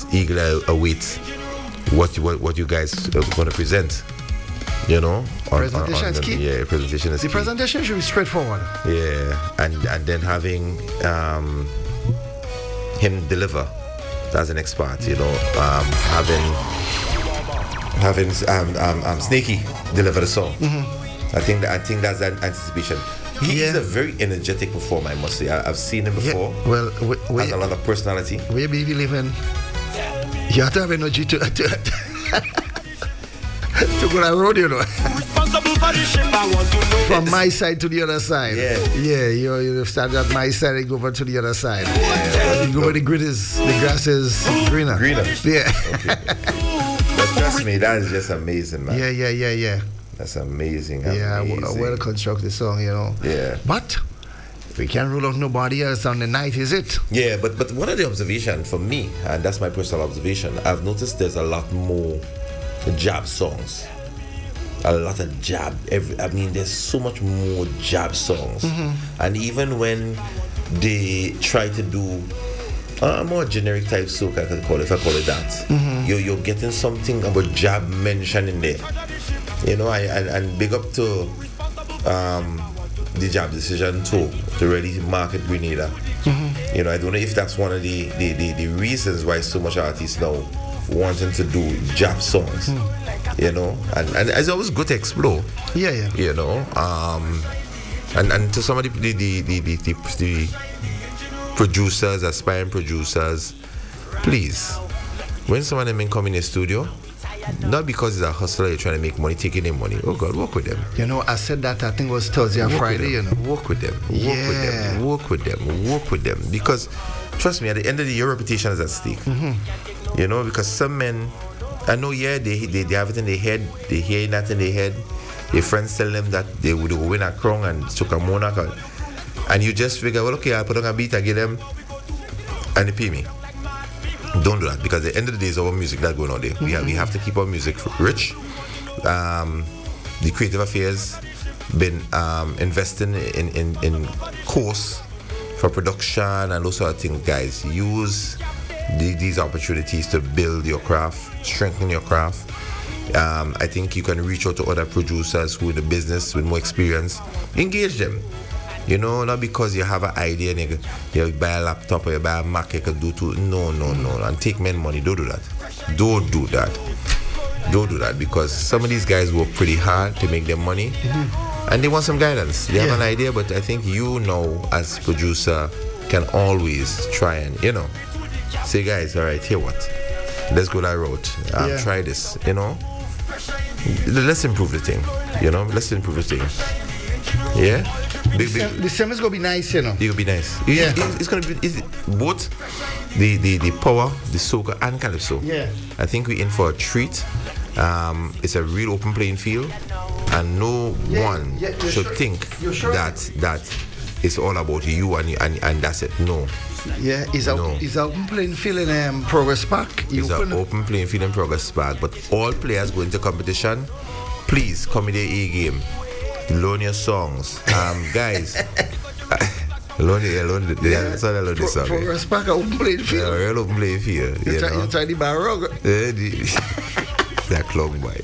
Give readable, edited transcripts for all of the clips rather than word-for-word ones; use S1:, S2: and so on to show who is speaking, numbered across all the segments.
S1: eagerly await what you guys are going to present. You know,
S2: presentation is key.
S1: Yeah, presentation is
S2: the
S1: key.
S2: presentation should be straightforward.
S1: Yeah, and then having him deliver as an expert. You know, having Snakey deliver the song. I think that's an anticipation. He is a very energetic performer, I must say. I've seen him before.
S2: Yeah. Well,
S1: has a lot of personality.
S2: We believe in. You have to have energy to go on the road, you know. From my side to the other side.
S1: Yeah.
S2: You start at my side and go over to the other side. Yeah. You go where the grass is greener. Yeah.
S1: Okay. But trust me, that is just amazing, man.
S2: Yeah.
S1: That's amazing.
S2: Yeah, a well-constructed song, you know.
S1: Yeah.
S2: But we can't rule out nobody else on the night, is it?
S1: Yeah, but one of the observations for me, and that's my personal observation, I've noticed there's a lot more jab songs. A lot of jab. There's so much more jab songs. And even when they try to do a more generic type soca, if I call it that, you're getting something about jab mentioned in there. You know, and big up to the Jab decision to really market Grenada. You know, I don't know if that's one of the reasons why so much artists now wanting to do Jab songs. You know, and it's always good to explore.
S2: Yeah.
S1: You know, and to some of the producers, aspiring producers, please, when someone them come in the studio, not because he's a hustler, you're trying to make money, taking their money. Oh God, work with them.
S2: You know, I said that, I think it was Thursday or Friday, you know.
S1: Work with them. Work with them. Because, trust me, at the end of the day, your reputation is at stake. You know, because some men, I know, they have it in their head, they hear that in their head. Their friends tell them that they would win a crown and took a monarch. And you just figure, well, okay, I'll put on a beat, I get them, and they pay me. Don't do that, because at the end of the day, it's our music that's going on there. We have to keep our music rich. The creative affairs been investing in course for production and those sort of things. Guys, use these opportunities to build your craft, strengthen your craft. I think you can reach out to other producers who in the business with more experience. Engage them. You know, not because you have an idea and you buy a laptop or you buy a Mac, you can do too. No. And take men money. Don't do that. Don't do that, because some of these guys work pretty hard to make their money and they want some guidance. They have an idea, but I think you know, as producer, can always try and, you know, say, guys, all right, here what? Let's go that route. Try this, you know. Let's improve the thing, you know. Yeah.
S2: The summer's gonna be nice, you know.
S1: It'll be nice.
S2: Yeah.
S1: It's gonna be both the power, the soca and calypso.
S2: Yeah.
S1: I think we're in for a treat. It's a real open playing field, and no one should think that it's all about you and that's it. No.
S2: Yeah, it's an open playing field in Progress Park.
S1: It's an open playing field in Progress Park, but all players go into competition. Please come with the A game. Learn your songs, guys. Learn the song.
S2: Progress Park, open playing field.
S1: Yeah, real open playing field. You
S2: try the barrog.
S1: That clog boy.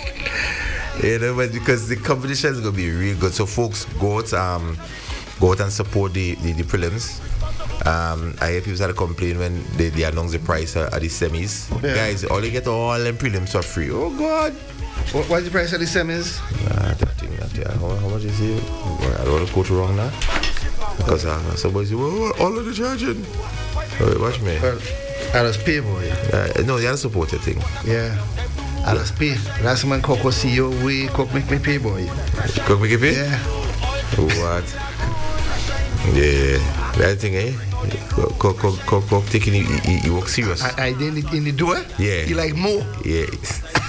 S1: You know, but because the competition is gonna be real good, so folks go out and support the prelims. I hear people start complaining when they announce the price at the semis.
S2: Yeah.
S1: Guys, all they get all them prelims for free. Oh God.
S2: What's the price of the semis?
S1: How much is it? I don't want to quote wrong now. Because somebody say, well, all of the charging. Watch me.
S2: LSP, boy.
S1: No, the other supported thing.
S2: Yeah. LSP. Last man Coco see you, we cook make me pay, boy.
S1: Cook make you pay?
S2: Yeah.
S1: What? Yeah. That thing, eh? Cook taking he work serious.
S2: I did in the door?
S1: Yeah.
S2: He like more.
S1: Yeah.